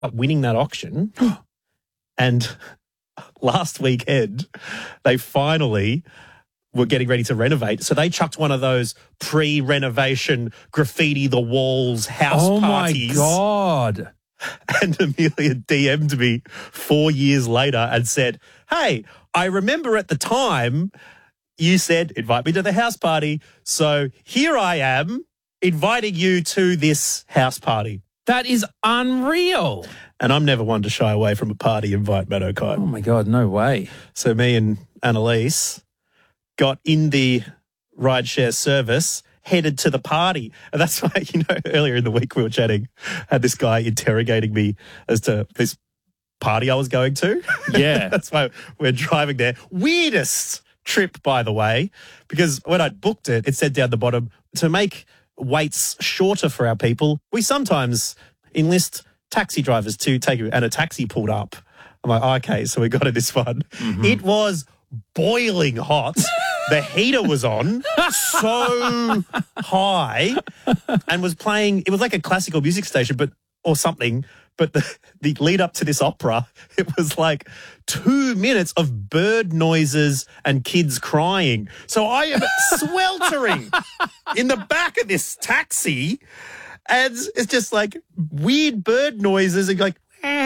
winning that auction. And last weekend, they finally were getting ready to renovate. So they chucked one of those pre-renovation graffiti the walls house parties. Oh, my God. And Amelia DM'd me 4 years later and said, hey, I remember at the time you said, invite me to the house party. So here I am inviting you to this house party. That is unreal. And I'm never one to shy away from a party invite, Matt O'Kine. Oh, my God, no way. So me and Annalise got in the rideshare service, headed to the party. And that's why, earlier in the week we were chatting, had this guy interrogating me as to this party I was going to. Yeah. That's why we're driving there. Weirdest trip, by the way, because when I booked it, it said down the bottom, to make waits shorter for our people, we sometimes enlist taxi drivers to take you, and a taxi pulled up. I'm like, okay, so we got to this one. Mm-hmm. It was boiling hot. The heater was on so high and was playing, it was like a classical music station, or something. But the lead up to this opera, it was like 2 minutes of bird noises and kids crying. So I am sweltering in the back of this taxi, and it's just like weird bird noises and like,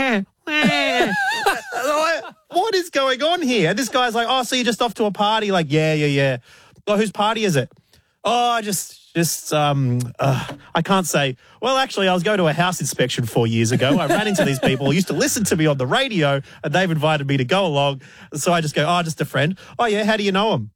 what is going on here? And this guy's like, oh, so you're just off to a party? Like, yeah. Oh, whose party is it? Oh, I can't say. Well, actually, I was going to a house inspection 4 years ago. I ran into these people who used to listen to me on the radio, and they've invited me to go along. So I just go, oh, just a friend. Oh, yeah, how do you know him?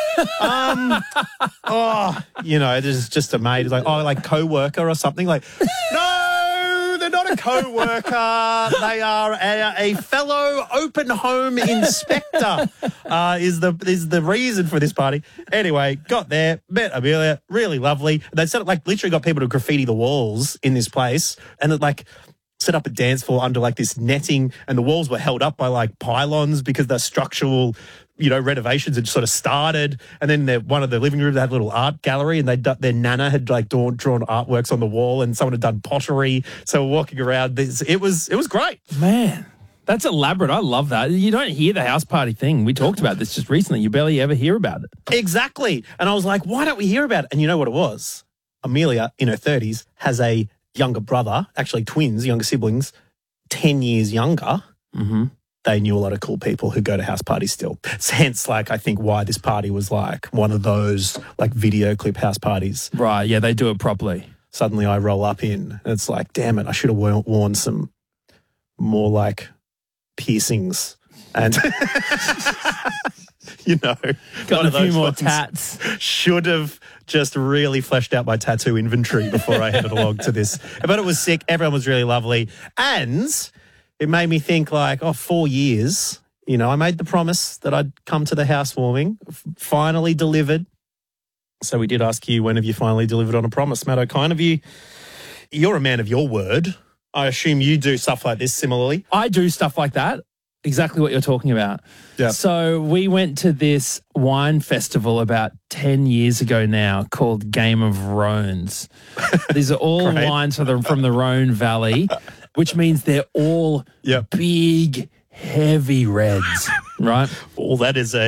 This is just a mate. It's like, oh, like co-worker or something. Like, no, they're not a co-worker. They are a fellow open home inspector is the reason for this party. Anyway, got there, met Amelia, really lovely. They said it like literally got people to graffiti the walls in this place, and it like set up a dance floor under like this netting, and the walls were held up by like pylons because the structural renovations had sort of started. And then one of the living rooms had a little art gallery, and their nana had like drawn artworks on the wall, and someone had done pottery. So we're walking around. It was great. Man, that's elaborate. I love that. You don't hear the house party thing. We talked about this just recently. You barely ever hear about it. Exactly. And I was like, why don't we hear about it? And you know what it was? Amelia, in her 30s, has a younger brother, actually twins, younger siblings, 10 years younger. Mm-hmm. They knew a lot of cool people who go to house parties still. Hence, like, I think why this party was like one of those like video clip house parties. Right, yeah, they do it properly. Suddenly I roll up in, and it's like, damn it, I should have worn some more like piercings and, got a few more tats. Should have just really fleshed out my tattoo inventory before I headed along to this. But it was sick. Everyone was really lovely. And it made me think like, 4 years, I made the promise that I'd come to the housewarming, finally delivered. So we did ask you, when have you finally delivered on a promise? Matt O'Kine, you're a man of your word. I assume you do stuff like this similarly. I do stuff like that. Exactly what you're talking about. Yeah. So we went to this wine festival about 10 years ago now called Game of Rhones. These are all wines from the Rhone Valley, which means they're all big, heavy reds, right? Oh, that is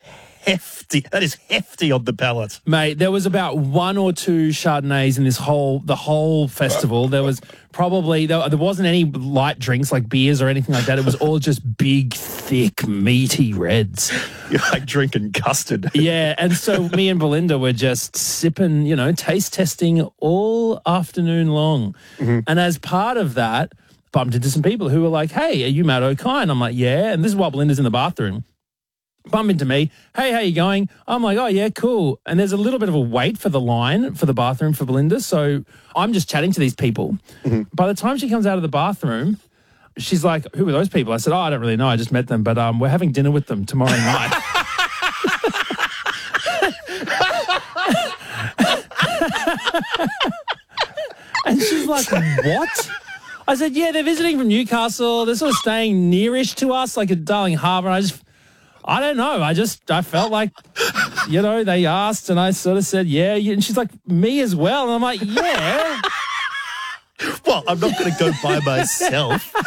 hefty on the palate. Mate, there was about 1 or 2 Chardonnays in the whole festival. There was probably, there wasn't any light drinks like beers or anything like that. It was all just big, thick, meaty reds. You're like drinking custard. Yeah, and so me and Belinda were just sipping, taste testing all afternoon long. Mm-hmm. And as part of that, bumped into some people who were like, hey, are you Matt O'Kine? I'm like, yeah. And this is while Belinda's in the bathroom. Bump into me. Hey, how you going? I'm like, oh, yeah, cool. And there's a little bit of a wait for the line for the bathroom for Belinda. So I'm just chatting to these people. Mm-hmm. By the time she comes out of the bathroom, she's like, who are those people? I said, I don't really know. I just met them, but we're having dinner with them tomorrow night. And she's like, what? I said, yeah, they're visiting from Newcastle. They're sort of staying nearish to us, like at Darling Harbour. I don't know. I felt like, they asked and I sort of said, yeah. And she's like, me as well. And I'm like, yeah. Well, I'm not going to go by myself.